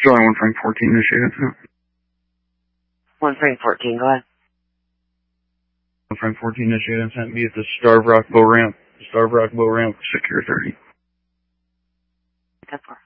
July 1 Frank 14, initiated. 1 Frank 14, go ahead. 1 Frank 14, initiated. Sent me at the Starved Rock Bow Ramp. Secure 30. That's far.